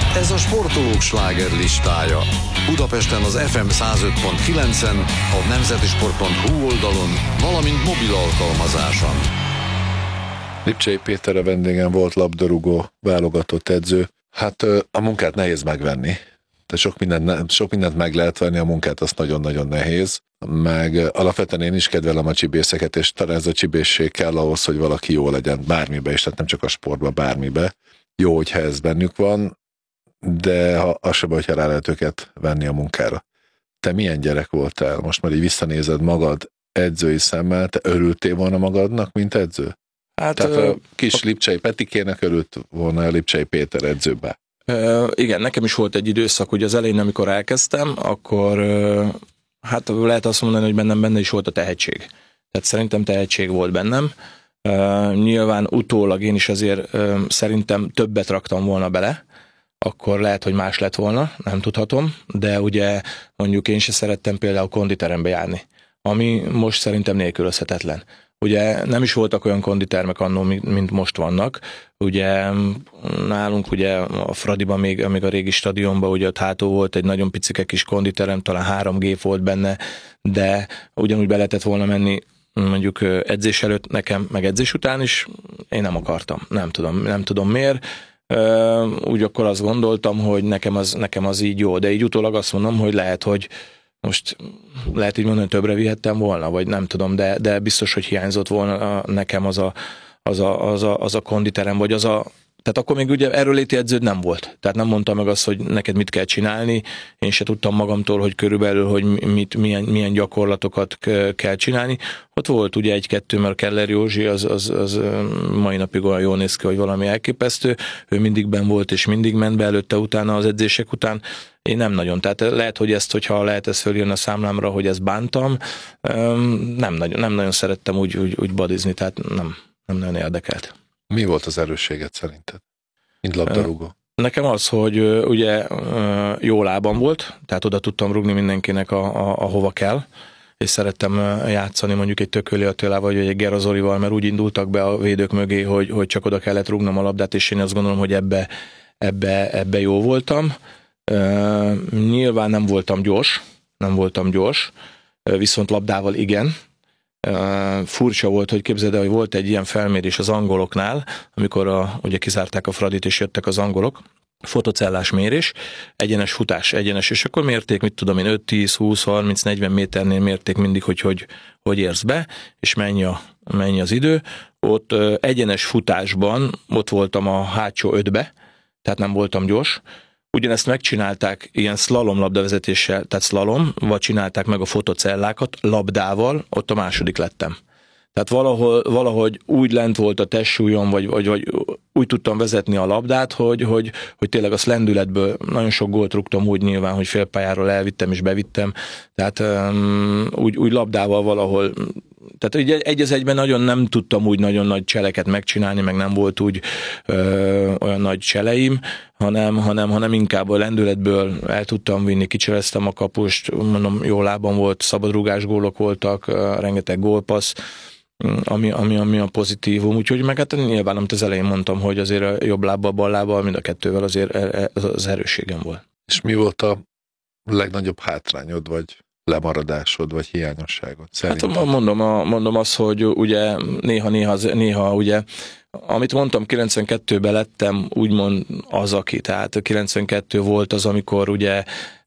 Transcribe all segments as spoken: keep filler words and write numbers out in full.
Ez a sportolók slágerlistája. Budapesten az ef em száz öt pont kilencen, a nemzetisport pont hu oldalon, valamint mobil alkalmazáson. Lipcsei Péter a vendégem, volt labdarúgó, válogatott edző. Hát a munkát nehéz megvenni. De sok mindent, sok mindent meg lehet venni, a munkát azt nagyon-nagyon nehéz. Meg alapvetően én is kedvelem a csibészeket, és talán ez a csibészség kell ahhoz, hogy valaki jó legyen bármibe, és tehát nem csak a sportban, bármibe. Jó, hogyha ez bennük van, de ha, az sem, hogyha rá lehet őket venni a munkára. Te milyen gyerek voltál? Most már így visszanézed magad edzői szemmel, te örültél volna magadnak, mint edző? Hát, Tehát a kis Lipcsei Petikének örült volna a Lipcsei Péter edzőbe. Igen, nekem is volt egy időszak, hogy az elején, amikor elkezdtem, akkor hát lehet azt mondani, hogy bennem benne is volt a tehetség. Tehát szerintem tehetség volt bennem. Nyilván utólag én is azért szerintem többet raktam volna bele, akkor lehet, hogy más lett volna, nem tudhatom, de ugye mondjuk én se szerettem például konditerembe járni, ami most szerintem nélkülözhetetlen. Ugye nem is voltak olyan konditermek annól, mint most vannak. Ugye nálunk ugye a Fradiban, még, még a régi stadionban, ugye ott hátul volt egy nagyon picike kis konditerem, talán három gép volt benne, de ugyanúgy be lehetett volna menni mondjuk edzés előtt nekem, meg edzés után is, én nem akartam. Nem tudom, nem tudom miért. Úgy akkor azt gondoltam, hogy nekem az, nekem az így jó, de így utólag azt mondom, hogy lehet, hogy most lehet így mondani, többre vihettem volna, vagy nem tudom, de, de biztos, hogy hiányzott volna nekem az a, az a, az a, az a konditerem, vagy az a, tehát akkor még ugye erőléti edződ nem volt. Tehát nem mondta meg azt, hogy neked mit kell csinálni, én se tudtam magamtól, hogy körülbelül, hogy mit, milyen, milyen gyakorlatokat kell csinálni. Ott volt ugye egy-kettő, mert Keller Józsi az, az, az mai napig olyan jól néz ki, hogy valami elképesztő. Ő mindig benn volt, és mindig ment be előtte, utána az edzések után. Én nem nagyon. Tehát lehet, hogy ezt, hogyha lehet ezt fölírni a számlámra, hogy ezt bántam, nem nagyon, nem nagyon szerettem úgy, úgy, úgy badizni, tehát nem, nem nagyon érdekelt. Mi volt az erősséget szerinted, mint labdarúgó? Nekem az, hogy ugye jó lábam volt, tehát oda tudtam rúgni mindenkinek, a, a, ahova kell, és szerettem játszani mondjuk egy Tököli Attilával, vagy egy Gerazolival, mert úgy indultak be a védők mögé, hogy, hogy csak oda kellett rúgnom a labdát, és én azt gondolom, hogy ebbe, ebbe, ebbe jó voltam. Nyilván nem voltam gyors, nem voltam gyors, viszont labdával igen. Uh, furcsa volt, hogy képzeld el, hogy volt egy ilyen felmérés az angoloknál, amikor a, ugye kizárták a Fradit és jöttek az angolok, fotocellás mérés, egyenes futás, egyenes, és akkor mérték, mit tudom én, öt, tíz, húsz, harminc, negyven méternél mérték mindig, hogy hogy, hogy érsz be, és mennyi, a, mennyi az idő. Ott uh, egyenes futásban, ott voltam a hátsó ötbe, tehát nem voltam gyors. Ugyanezt megcsinálták ilyen slalom labdavezetéssel, tehát slalom, vagy csinálták meg a fotocellákat labdával, ott a második lettem. Tehát valahol, valahogy úgy lent volt a testsúlyom, vagy, vagy, vagy úgy tudtam vezetni a labdát, hogy, hogy, hogy tényleg a lendületből nagyon sok gólt rúgtam úgy nyilván, hogy félpályáról elvittem és bevittem. Tehát um, úgy, úgy labdával valahol, tehát ugye egy az egyben nagyon nem tudtam úgy nagyon nagy cseleket megcsinálni, meg nem volt úgy ö, olyan nagy cseleim, hanem, hanem, hanem inkább a lendületből el tudtam vinni, kicseleztem a kapust, mondom, jó lábam volt, szabadrúgás gólok voltak, rengeteg gólpassz, ami, ami, ami a pozitívum, úgyhogy meg hát nyilván, amit az elején mondtam, hogy azért a jobb lábbal, bal lábbal, mind a kettővel azért az erősségem volt. És mi volt a legnagyobb hátrányod, vagy lemaradásod, vagy hiányosságod? Szerintem? Hát mondom, mondom azt, hogy ugye néha, néha, néha ugye, amit mondtam, kilencvenkettőben lettem úgymond az, aki, tehát kilencvenkettő volt az, amikor ugye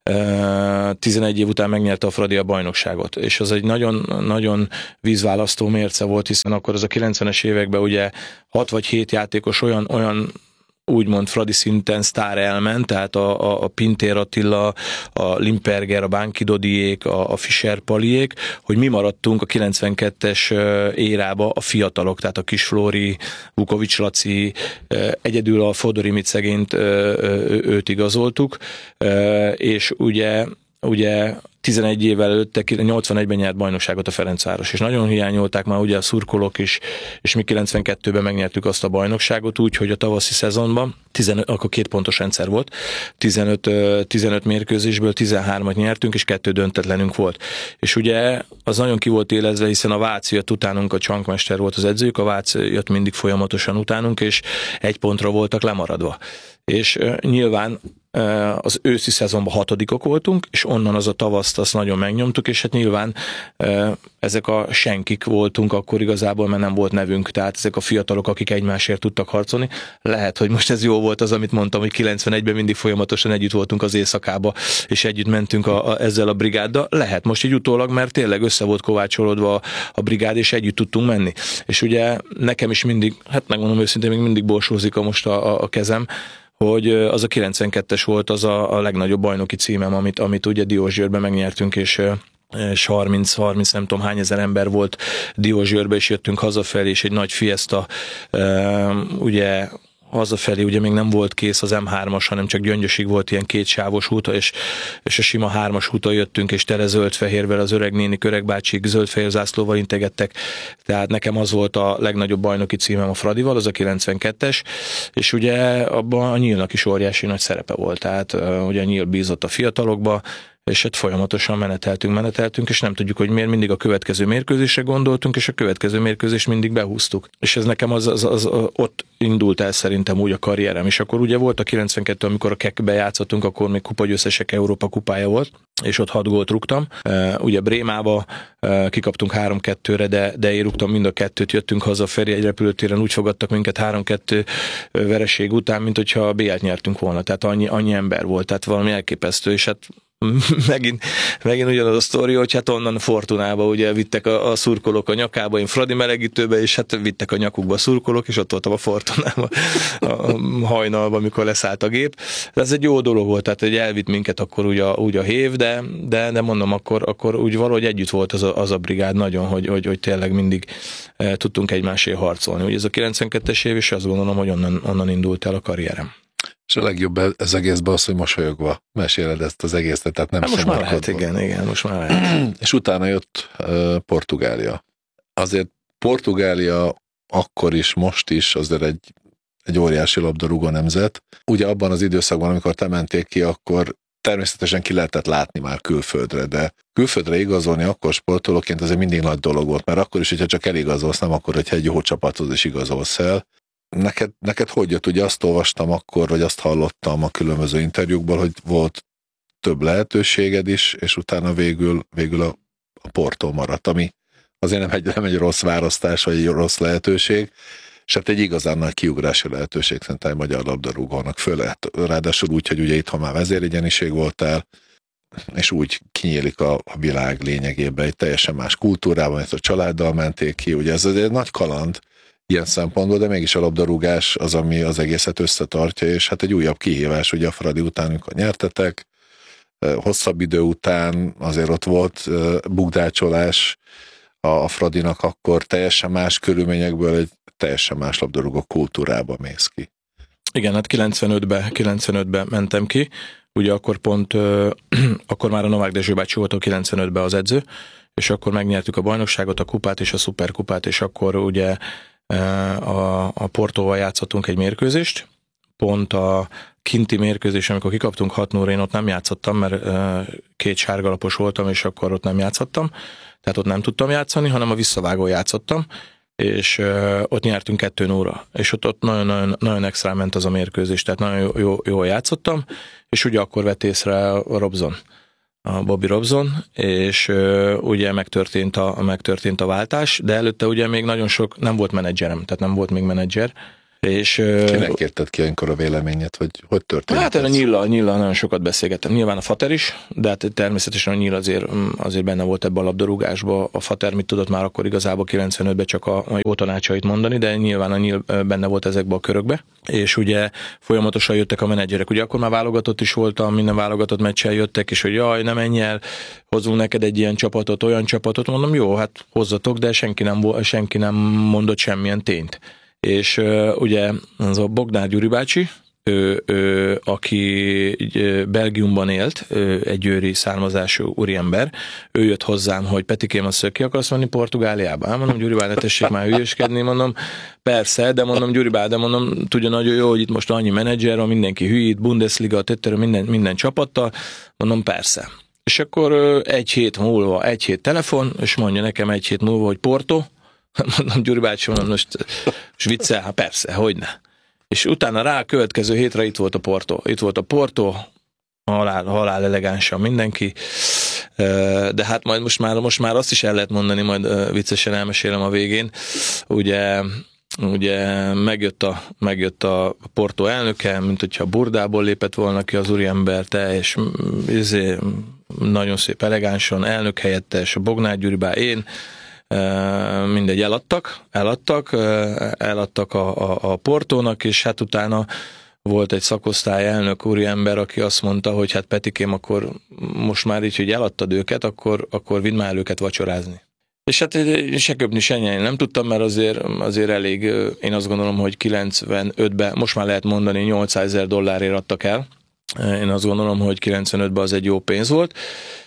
tizenegy év után megnyerte a Fradi a bajnokságot, és az egy nagyon, nagyon vízválasztó mérce volt, hiszen akkor az a kilencvenes években ugye hat vagy hét játékos olyan, olyan úgymond Fradi szinten sztár elment, tehát a, a, a Pintér Attila, a Limperger, a Bánki Dodiék, a, a Fischer Paliék, hogy mi maradtunk a kilencvenkettes érába a fiatalok, tehát a Kis Flóri, Vukovics Laci, egyedül a Fodor Imicegént őt igazoltuk, és ugye ugye tizenegy évvel előtte, nyolcvanegyben nyert bajnokságot a Ferencváros, és nagyon hiányolták már ugye a szurkolók is, és mi kilencvenkettőben megnyertük azt a bajnokságot úgy, hogy a tavaszi szezonban tizenöt, akkor két pontos rendszer volt, tizenöt, tizenöt mérkőzésből tizenhármat nyertünk, és kettő döntetlenünk volt. És ugye az nagyon ki volt élezve, hiszen a Váci jött utánunk, a csankmester volt az edzőjük, a Váci jött mindig folyamatosan utánunk, és egy pontra voltak lemaradva. És uh, nyilván uh, az őszi szezonban hatodikok voltunk, és onnan az a tavaszt azt nagyon megnyomtuk, és hát nyilván uh, ezek a senkik voltunk akkor igazából, mert nem volt nevünk, tehát ezek a fiatalok, akik egymásért tudtak harcolni. Lehet, hogy most ez jó volt az, amit mondtam, hogy kilencvenegyben mindig folyamatosan együtt voltunk az éjszakába, és együtt mentünk a, a, ezzel a brigáddal. Lehet most így utólag, mert tényleg össze volt kovácsolódva a, a brigád, és együtt tudtunk menni. És ugye nekem is mindig, hát megmondom őszintén, még mindig borsózik a most a, a kezem, hogy az a kilencvenkettes volt az a, a legnagyobb bajnoki címem, amit, amit ugye Diósgyőrben megnyertünk, és és harminc, harminc nem tudom hány ezer ember volt Diósgyőrbe, és jöttünk hazafelé, és egy nagy fiesta, ugye hazafelé ugye még nem volt kész az em hármas, hanem csak Gyöngyösig volt ilyen kétsávos út, és, és a sima hármas úton jöttünk, és tele zöld-fehérvel az öreg nénik, öreg bácsik zöld-fehér zászlóval integettek. Tehát nekem az volt a legnagyobb bajnoki címem a Fradival, az a kilencvenkettes, és ugye abban a Nyílnak is óriási nagy szerepe volt. Tehát ugye a Nyíl bízott a fiatalokba, és hát folyamatosan meneteltünk, meneteltünk, és nem tudjuk, hogy miért mindig a következő mérkőzésre gondoltunk, és a következő mérkőzést mindig behúztuk. És ez nekem az, az, az, az ott indult el szerintem úgy a karrierem. És akkor ugye volt a kilencvenkettő, amikor a Kekbe játszottunk, akkor még kupagyőztesek Európa kupája volt, és ott hat gólt rúgtam. Ugye Brémába kikaptunk három kettőre, de, de én rúgtam mind a kettőt, jöttünk hazafelé egy repülőtéren, úgy fogadtak minket három kettő vereség után, mint hogyha a bé el-t nyertünk volna. Tehát annyi, annyi ember volt, tehát valami elképesztő, és hát megint, megint ugyanaz a sztori, hogy hát onnan Fortunába ugye vittek a, a szurkolók a nyakába, én Fradi melegítőbe, és hát vittek a nyakukba a szurkolók, és ott voltam a Fortunába a hajnalban, amikor leszállt a gép. De ez egy jó dolog volt, tehát hogy elvitt minket akkor úgy a, úgy a hév, de, de, de mondom, akkor, akkor úgy valahogy együtt volt az a, az a brigád nagyon, hogy, hogy, hogy tényleg mindig e, tudtunk egymásért harcolni. Ugye ez a kilencvenkettes év, és azt gondolom, hogy onnan, onnan indult el a karrierem. És a legjobb ez egészben az, hogy mosolyogva meséled ezt az egészet, tehát nem hát most már lehet, igen, igen, most már lehet. És utána jött uh, Portugália. Azért Portugália akkor is, most is azért egy, egy óriási labdarúgó nemzet. Ugye abban az időszakban, amikor te mentél ki, akkor természetesen ki lehetett látni már külföldre, de külföldre igazolni akkor sportolóként azért mindig nagy dolog volt, mert akkor is, hogyha csak eligazolsz, nem akkor, hogyha egy jó csapathoz is igazolsz el. Neked, neked hogy jött? Ugye azt olvastam akkor, vagy azt hallottam a különböző interjúkból, hogy volt több lehetőséged is, és utána végül, végül a, a Porto maradt, ami azért nem egy, nem egy rossz választás, vagy egy rossz lehetőség, és hát egy igazán nagy kiugrási lehetőség szerintem egy magyar labdarúgónak, föl ráadásul úgy, hogy ugye itthon már vezérigyeniség voltál, és úgy kinyílik a, a világ lényegében egy teljesen más kultúrában, ezt a családdal menték ki, ugye ez egy nagy kaland ilyen szempontból, de mégis a labdarúgás az, ami az egészet összetartja, és hát egy újabb kihívás, ugye a Fradi után, amikor nyertetek, hosszabb idő után azért ott volt bukdácsolás a Fradinak, akkor teljesen más körülményekből egy teljesen más labdarúgó kultúrába mész ki. Igen, hát kilencvenötben, kilencvenötben mentem ki, ugye akkor pont, akkor már a Novák Dezső bácsi volt a kilencvenötben az edző, és akkor megnyertük a bajnokságot, a kupát és a szuperkupát, és akkor ugye a, a Portóval játszottunk egy mérkőzést, pont a kinti mérkőzés, amikor kikaptunk hat nulla, én ott nem játszottam, mert két sárgalapos voltam, és akkor ott nem játszottam, tehát ott nem tudtam játszani, hanem a visszavágó játszottam, és ott nyertünk kettő nulla, és ott, ott nagyon, nagyon, nagyon extra ment az a mérkőzés, tehát nagyon jó, jó, jól játszottam, és ugye akkor vett észre a Robson, a Bobby Robson, és uh, ugye megtörtént a, megtörtént a váltás, de előtte ugye még nagyon sok, nem volt menedzserem, tehát nem volt még menedzser, és... Uh, Kinek kérted ki olyankor a véleményet, hogy hogy történt? Hát a Nyilla, Nyilla nagyon sokat beszélgettem. Nyilván a Fater is, de hát természetesen a Nyilla azért, azért benne volt ebben a labdarúgásban. A Fater mit tudott már akkor igazából kilencvenötben csak a, a jó tanácsait mondani, de nyilván a Nyil benne volt ezekbe a körökbe. És ugye folyamatosan jöttek a menedzserek. Ugye akkor már válogatott is voltam, minden válogatott meccsen jöttek, és hogy jaj, nem menj el, hozzunk neked egy ilyen csapatot, olyan csapatot. Mondom, jó, hát hozzatok, de senki nem, senki nem mondott semmilyen tényt. És uh, ugye az a Bognár Gyuri bácsi, ő, ő, aki Belgiumban élt, egy győri származású úriember, ő jött hozzám, hogy Petikém, azt ki akarsz menni Portugáliába? Hát mondom, Gyuri bá, ne tessék már hülyeskedni, mondom, persze, de mondom, Gyuri bá, de mondom, tudja nagyon jó, hogy itt most annyi menedzser van, mindenki hülyít, Bundesliga, tettere, minden, minden csapattal, mondom, persze. És akkor egy hét múlva, egy hét telefon, és mondja nekem egy hét múlva, hogy Porto, mondom, Gyuri bácsi, mondom, most, most viccel, hát persze, hogyne. És utána rá a következő hétre itt volt a Porto. Itt volt a Porto, halál, halál elegánsan mindenki, de hát majd most már, most már azt is el lehet mondani, majd viccesen elmesélem a végén. Ugye, ugye megjött, a, megjött a Porto elnöke, mint hogyha Burdából lépett volna ki az úriember, és ezért nagyon szép elegánsan, elnök helyettes, Bognár Gyuri bá, én, mindegy, eladtak, eladtak, eladtak a, a, a Portónak, és hát utána volt egy szakosztály elnök úriember, aki azt mondta, hogy hát Petikém, akkor most már így, hogy eladtad őket, akkor, akkor vidd már őket vacsorázni. És hát se köpni, se nyelni nem tudtam, mert azért, azért elég, én azt gondolom, hogy kilencvenötben, most már lehet mondani, nyolcszázezer dollárért adtak el. Én azt gondolom, hogy kilencvenötben az egy jó pénz volt.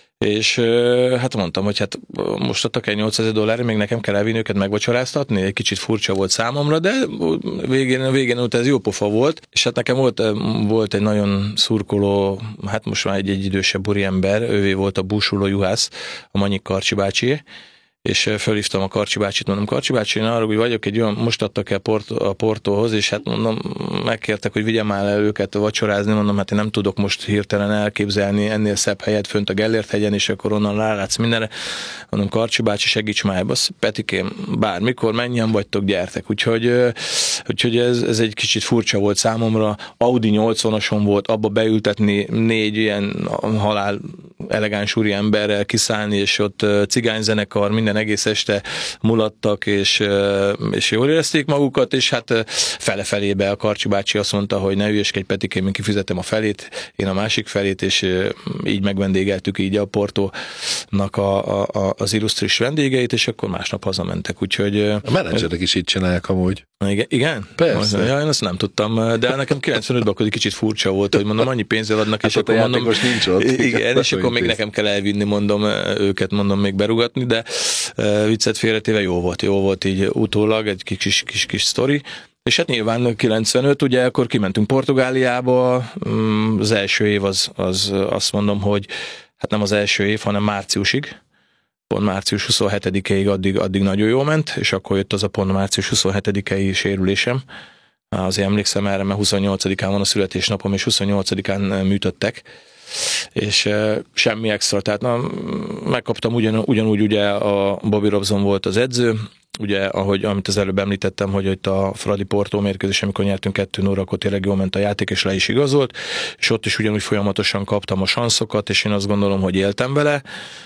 És hát mondtam, hogy hát most adtak el nyolcszázezer dollárért, még nekem kell elvinni őket megvacsoráztatni, egy kicsit furcsa volt számomra, de végén, végén ut ez jó pofa volt, és hát nekem volt, volt egy nagyon szurkoló, hát most már egy, egy idősebb úriember, ővé volt a búsuló juhász, a Manyik Karcsi bácsi, és fölhívtam a Karcsi bácsit, mondom, Karcsi bácsi, én arra, hogy vagyok egy olyan, most adtak el Port, a Portóhoz, és hát mondom, megkértek, hogy vigyem már el őket vacsorázni, mondom, hát én nem tudok most hirtelen elképzelni ennél szebb helyet fönt a Gellért hegyen, és akkor onnan rálátsz mindenre. Mondom, Karcsi bácsi, segíts már, basz, Petikém, bármikor, menjen vagytok, gyertek. Úgyhogy, úgyhogy ez, ez egy kicsit furcsa volt számomra. Audi nyolcvanason volt, abba beültetni négy ilyen halál elegáns úri emberrel kiszállni, és ott cigányzenekar, minden egész este mulattak, és, és jól érezték magukat, és hát fele-felébe a Karcsi bácsi azt mondta, hogy ne hülyeskedj, Petikém, én kifizetem a felét, én a másik felét, és így megvendégeltük így a Portónak a, a, az illusztris vendégeit, és akkor másnap hazamentek, úgyhogy... A menedzserek is így csinálják amúgy. Igen? igen? Persze. Ja, én azt nem tudtam, de nekem kilencvenötben akkor egy kicsit furcsa volt, hogy mondom, annyi pénzzel adnak, hát és akkor mondom... most nincs ott. Igen, és akkor még pénz. Nekem kell elvinni, mondom, őket mondom még berugatni, de uh, viccet félretéve jó volt, jó volt így utólag, egy kis kis, kis, kis sztori. És hát nyilván kilencvenöt, ugye akkor kimentünk Portugáliába, az első év az, az azt mondom, hogy hát nem az első év, hanem márciusig, pont március huszonhetedikéig addig, addig nagyon jól ment, és akkor jött az a pont március huszonhetedikei sérülésem. Azért emlékszem erre, mert huszonnyolcadikán van a születésnapom, és huszonnyolcadikán műtöttek, és uh, semmi extra, tehát na, megkaptam ugyan, ugyanúgy, ugye a Bobby Robson volt az edző, ugye, ahogy, amit az előbb említettem, hogy itt a Fradi Portó mérkőzés, amikor nyertünk kettő nulla, akkor tényleg jól ment a játék, és le is igazolt, és ott is ugyanúgy folyamatosan kaptam a sanszokat, és én azt gondolom, hogy éltem vele.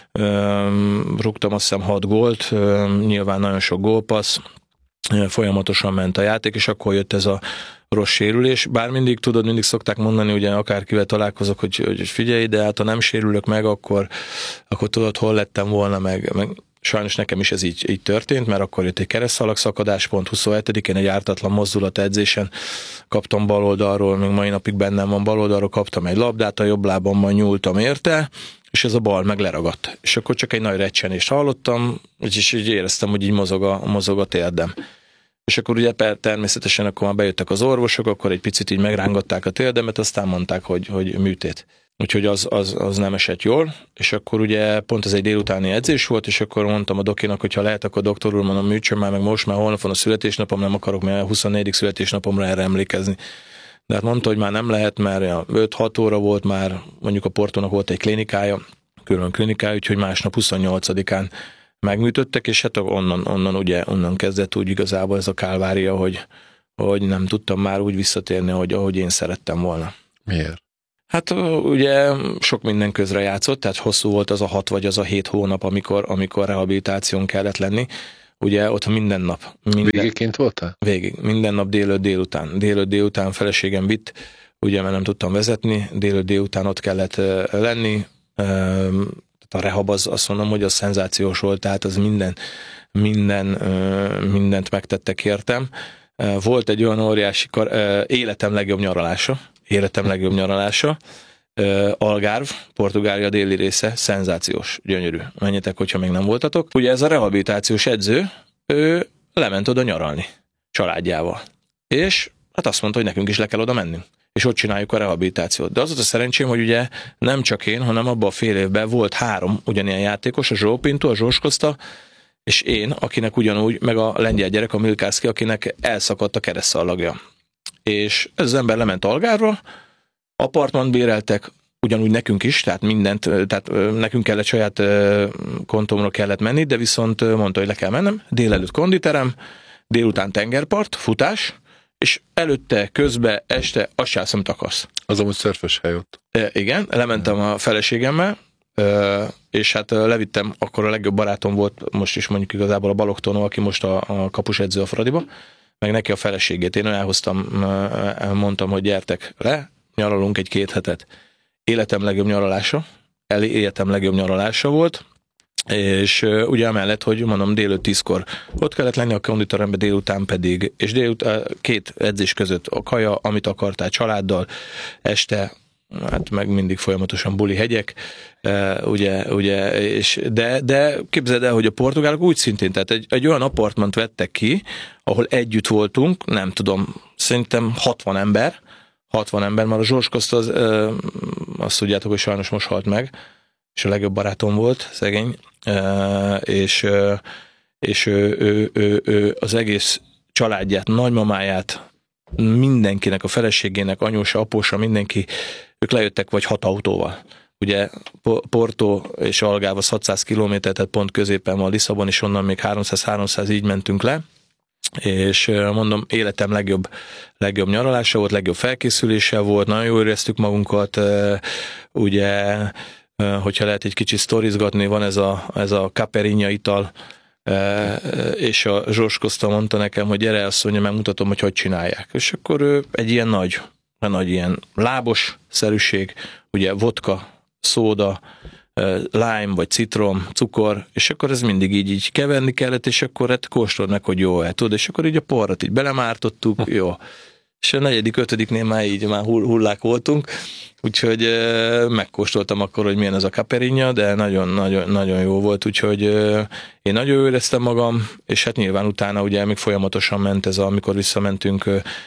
Üm, rúgtam azt hiszem hat gólt, üm, nyilván nagyon sok gólpassz, folyamatosan ment a játék, és akkor jött ez a rossz sérülés. Bár mindig, tudod, mindig szokták mondani, ugye akárkivel találkozok, hogy, hogy figyelj, de hát ha nem sérülök meg, akkor, akkor tudod, hol lettem volna meg, meg sajnos nekem is ez így, így történt, mert akkor jött egy keresztszalagszakadás, pont huszonhetedikén egy ártatlan mozdulat edzésen kaptam bal oldalról, még mai napig bennem van bal oldalról, kaptam egy labdát, a jobb lábammal nyúltam érte, és ez a bal meg leragadt. És akkor csak egy nagy recsenést hallottam, és így éreztem, hogy így mozog a, mozog a térdem. És akkor ugye természetesen akkor már bejöttek az orvosok, akkor egy picit így megrángatták a térdemet, aztán mondták, hogy, hogy műtét. Úgyhogy az, az, az nem esett jól, és akkor ugye pont ez egy délutáni edzés volt, és akkor mondtam a dokinak, hogy ha lehet, akkor doktor úr, mondom, műtsön már, meg most már holnap van a születésnapom, nem akarok már a huszonnegyedik születésnapomra erre emlékezni. De hát mondta, hogy már nem lehet, mert öt-hat óra volt már, mondjuk a Portónak volt egy klinikája, külön klinikája, úgyhogy másnap huszonnyolcadikán megműtöttek, és hát onnan, onnan ugye onnan kezdett úgy igazából ez a kálvária, hogy, hogy nem tudtam már úgy visszatérni, hogy ahogy én szerettem volna. Miért? Hát ugye sok minden közre játszott, tehát hosszú volt az a hat vagy az a hét hónap, amikor, amikor rehabilitáción kellett lenni. Ugye ott minden nap. Minden, Végigként voltál? Végig. Minden nap délőtt délután. Délőtt délután feleségem vitt, ugye mert nem tudtam vezetni, délőtt délután ott kellett lenni. A rehab az, azt mondom, hogy az szenzációs volt, tehát az minden, minden, mindent megtettek értem. volt egy olyan óriási kar, életem legjobb nyaralása, életem legjobb nyaralása, Algarve, Portugália déli része, szenzációs, gyönyörű. Menjetek, hogyha még nem voltatok. Ugye ez a rehabilitációs edző, ő lement oda nyaralni családjával. És hát azt mondta, hogy nekünk is le kell oda mennünk. És ott csináljuk a rehabilitációt. De az volt a szerencsém, hogy ugye nem csak én, hanem abban a fél évben volt három ugyanilyen játékos, a João Pinto, a Jorge Costa, és én, akinek ugyanúgy, meg a lengyel gyerek, a Milkowski, akinek elszakadt a keresztszallagja. És ez az ember lement Algarve-ra, apartmant béreltek, ugyanúgy nekünk is, tehát mindent, tehát nekünk kellett saját kontomra kellett menni, de viszont mondta, hogy le kell mennem, délelőtt konditerem, délután tengerpart, futás, és előtte, közbe, este, azt se azt, amit akarsz. Az amúgy szörfös hely ott. E, igen, lementem a feleségemmel, és hát levittem, akkor a legjobb barátom volt, most is mondjuk igazából a Balogh Tonó, aki most a, a kapusedző a Fradiba, meg neki a feleségét. Én elhoztam, mondtam, hogy gyertek le, nyaralunk egy két hetet. Életem legjobb nyaralása, életem legjobb nyaralása volt, és uh, ugye amellett, hogy mondom, délőtt tízkor ott kellett lenni a konditerembe, délután pedig, és délután két edzés között a kaja, amit akartál családdal, este, hát meg mindig folyamatosan buli hegyek, uh, ugye, ugye, és de, de képzeld el, hogy a portugálok úgy szintén, tehát egy, egy olyan apartmant vettek ki, ahol együtt voltunk, nem tudom, szerintem hatvan ember, hatvan ember, már a Jorge Costa az, ö, azt tudjátok, hogy sajnos most halt meg, és a legjobb barátom volt, szegény, ö, és, ö, és ő, ő, ő, ő az egész családját, nagymamáját, mindenkinek, a feleségének, anyósa, apósa, mindenki, ők lejöttek vagy hat autóval. Ugye Porto és Algarve az hatszáz kilométer, tehát pont középen van Lisszabon, és onnan még háromszáz-háromszáz így mentünk le, és mondom, életem legjobb, legjobb nyaralása volt, legjobb felkészülése volt, nagyon jól éreztük magunkat, ugye, hogyha lehet egy kicsit sztorizgatni, van ez a, ez a Caipirinha ital, és a Jorge Costa mondta nekem, hogy gyere, azt mondja, megmutatom, hogy hogy csinálják. És akkor ő egy ilyen nagy, nagy ilyen lábos szerűség, ugye vodka, szóda, lime, vagy citrom, cukor, és akkor ez mindig így, így keverni kellett, és akkor hát kóstold meg, hogy jó el tudod, és akkor így a porrat így belemártottuk, jó. És a negyedik, ötödiknél már így már hullák voltunk, úgyhogy e, megkóstoltam akkor, hogy milyen ez a Caipirinha, de nagyon, nagyon, nagyon jó volt, úgyhogy e, én nagyon jól éreztem magam, és hát nyilván utána ugye még folyamatosan ment ez, amikor visszamentünk,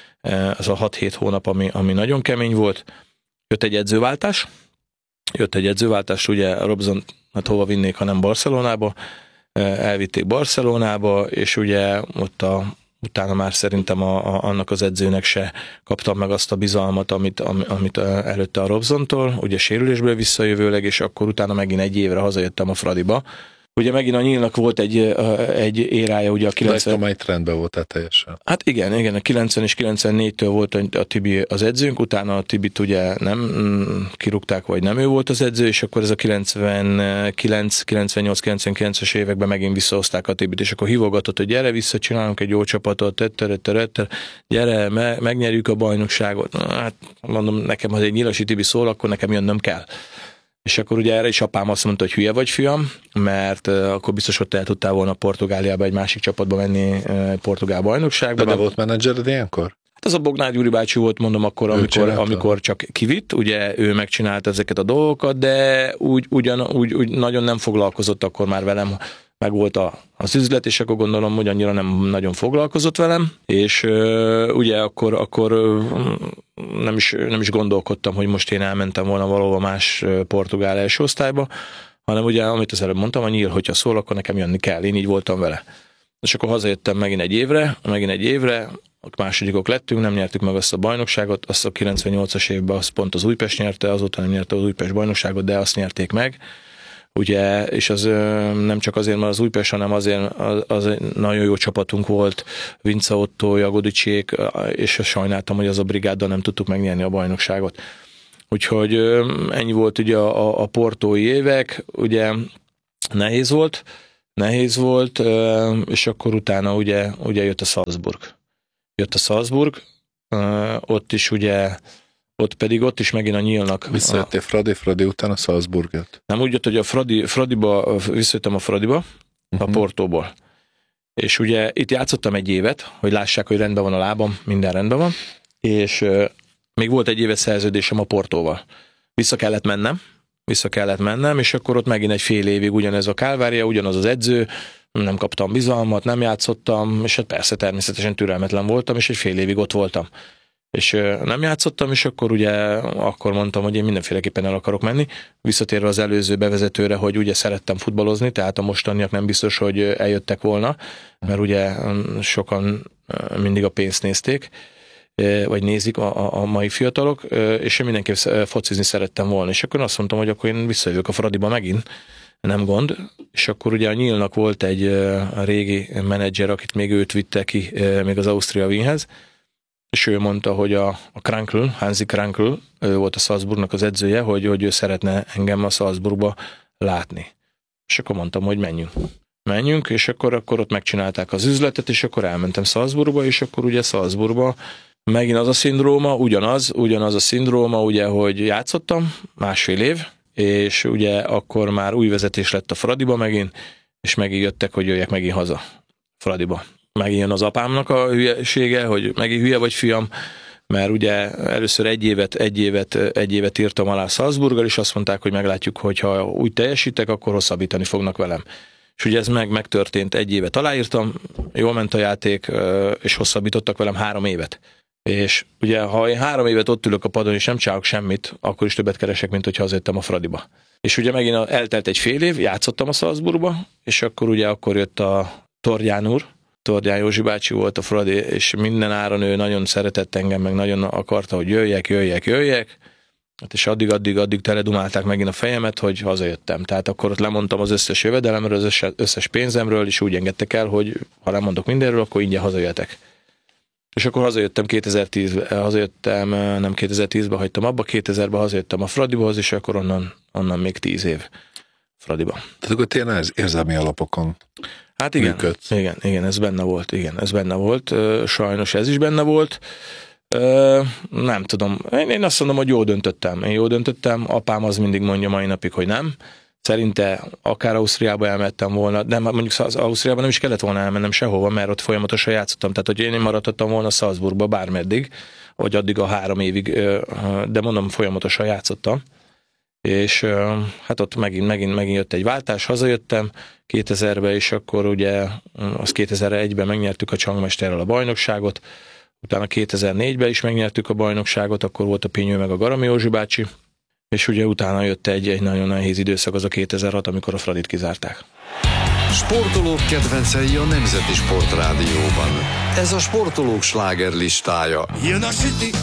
e, az a hat-hét hónap, ami, ami nagyon kemény volt. Jött egy edzőváltás, Jött egy edzőváltás, ugye Robson, hát hova vinnék, ha nem Barcelonába, elvitték Barcelonába, és ugye ott a, utána már szerintem a, a, annak az edzőnek se kaptam meg azt a bizalmat, amit, amit előtte a Robsontól, ugye sérülésből visszajövőleg, és akkor utána megint egy évre hazajöttem a Fradiba. Ugye megint a Nyílnak volt egy, egy érája, ugye a kilencven... De egy trendben voltál teljesen. Hát igen, igen, a kilencven és kilencvennégytől volt a Tibi az edzőnk, utána a Tibit ugye nem kirúgták, vagy nem ő volt az edző, és akkor ez a kilencvenkilenc, kilencvennyolc, kilencvenkilences években megint visszahozták a Tibit, és akkor hívogatott, hogy gyere vissza, csinálunk egy jó csapatot, tettere, tettere, tettere, gyere, me, megnyerjük a bajnokságot. Na, hát mondom, nekem, ha egy Nyilasi Tibi szól, akkor nekem jönnöm kell. És akkor ugye erre is apám azt mondta, hogy hülye vagy, fiam, mert uh, akkor biztos ott el tudtál volna Portugáliába egy másik csapatba menni, uh, portugál bajnokságba. De, de volt menedzsered ilyenkor? Hát az a Bognár Gyuri bácsi volt, mondom, akkor, amikor, amikor csak kivitt, ugye ő megcsinálta ezeket a dolgokat, de úgy, ugyan, úgy, úgy nagyon nem foglalkozott akkor már velem, meg volt a, az üzlet, és akkor gondolom, hogy annyira nem nagyon foglalkozott velem, és uh, ugye akkor, akkor uh, nem, is, nem is gondolkodtam, hogy most én elmentem volna valahova más uh, portugál első osztályba, hanem ugye, amit az előbb mondtam, a Nyíl, hogyha szól, akkor nekem jönni kell, én így voltam vele. És akkor hazajöttem megint egy évre, megint egy évre, másodikok lettünk, nem nyertük meg azt a bajnokságot, azt a kilencvennyolcas évben azt pont az Újpest nyerte, azóta nem nyerte az Újpest bajnokságot, de azt nyerték meg. Ugye, és az nem csak azért, mert az Újpest, hanem azért az, az egy nagyon jó csapatunk volt, Vince Otto, Jagodicsék, és sajnáltam, hogy az a brigáddal nem tudtuk megnyerni a bajnokságot. Úgyhogy ennyi volt ugye a, a portói évek, ugye nehéz volt, nehéz volt, és akkor utána ugye, ugye jött a Salzburg. Jött a Salzburg, ott is ugye ott pedig ott is megint a Nyílnak. Visszajöttél Fradi, Fradi után a Salzburg jött. Nem úgy jött, hogy a Fradi, Fradiba, visszajöttem a Fradiba, uh-huh. a Portóból. És ugye itt játszottam egy évet, hogy lássák, hogy rendben van a lábam, minden rendben van, és uh, még volt egy éves szerződésem a Portóval. Vissza kellett mennem, vissza kellett mennem, és akkor ott megint egy fél évig ugyanez a kálvária, ugyanaz az edző, nem kaptam bizalmat, nem játszottam, és hát persze természetesen türelmetlen voltam, és egy fél évig ott voltam. És nem játszottam, és akkor ugye akkor mondtam, hogy én mindenféleképpen el akarok menni. Visszatérve az előző bevezetőre, hogy ugye szerettem futballozni, tehát a mostaniak nem biztos, hogy eljöttek volna, mert ugye sokan mindig a pénzt nézték, vagy nézik a, a mai fiatalok, és én mindenképp focizni szerettem volna. És akkor azt mondtam, hogy akkor én visszajövök a Fradiba megint, nem gond. És akkor ugye a Nyílnak volt egy a régi menedzser, akit még őt vitte ki még az Austria Wienhez, és ő mondta, hogy a, a Krankl, Hansi Krankl, ő volt a Salzburgnak az edzője, hogy, hogy ő szeretne engem a Salzburgba látni. És akkor mondtam, hogy menjünk. Menjünk, és akkor, akkor ott megcsinálták az üzletet, és akkor elmentem Salzburgba, és akkor ugye Salzburgba megint az a szindróma, ugyanaz, ugyanaz a szindróma, ugye, hogy játszottam másfél év, és ugye akkor már új vezetés lett a Fradiba megint, és megint jöttek, hogy jöjjek megint haza Fradiba. Megint jön az apámnak a hülyesége, hogy megint hülye vagy fiam, mert ugye először egy évet, egy évet, egy évet írtam alá Salzburggal, és azt mondták, hogy meglátjuk, hogy ha úgy teljesítek, akkor hosszabbítani fognak velem. És ugye ez meg megtörtént, egy évet aláírtam, jól ment a játék, és hosszabbítottak velem három évet. És ugye, ha én három évet ott ülök a padon, és nem csinálok semmit, akkor is többet keresek, mint hogyha azért a Fradiba. És ugye megint eltelt egy fél év, játszottam a Salzburgba, és akkor ugye akkor jött a Tordján úr, Tordján Józsi bácsi volt a Fradi, és minden áron ő nagyon szeretett engem, meg nagyon akarta, hogy jöjjek, jöjjek, jöjjek. Hát és addig, addig, addig teledumálták megint a fejemet, hogy hazajöttem. Tehát akkor ott lemondtam az összes jövedelemről, az összes, összes pénzemről, és úgy engedtek el, hogy ha nem mondok mindenről, akkor ingyen hazajöhetek. És akkor hazajöttem kétezer-tízben, hazajöttem, nem kétezer-tízben hagytam abba, kétezerben hazajöttem a Fradihoz, és akkor onnan, onnan még tíz év Fradiba. Tehát akkor tényleg érzelmi alapokon Hát igen, működsz. igen, igen, ez benne volt, igen, ez benne volt, sajnos ez is benne volt. Nem tudom, én, én azt mondom, hogy jól döntöttem, én jól döntöttem, apám az mindig mondja mai napig, hogy nem. Szerinte akár Ausztriába elmentem volna, de mondjuk az Ausztriában nem is kellett volna elmennem sehova, mert ott folyamatosan játszottam. Tehát, hogy én maradhattam volna Salzburgba bármeddig, vagy addig a három évig, de mondom, folyamatosan játszottam. És hát ott megint, megint, megint jött egy váltás, hazajöttem kétezerben, és akkor ugye az kétezer-egyben megnyertük a Csangmesterrel a bajnokságot, utána kétezer-négyben is megnyertük a bajnokságot, akkor volt a Pinyő meg a Garami Józsi bácsi, és ugye utána jött egy, egy nagyon nehéz időszak, az a kétezer-hat, amikor a Fradit kizárták. Sportolók kedvencei a Nemzeti Sportrádióban. Ez a sportolók slágerlistája. Jön a süti,